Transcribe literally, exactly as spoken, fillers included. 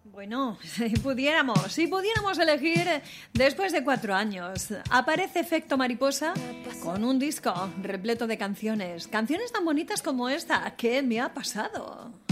Bueno, si pudiéramos, si pudiéramos elegir después de cuatro años, aparece Efecto Mariposa con un disco repleto de canciones, canciones tan bonitas como esta. ¿Qué me ha pasado?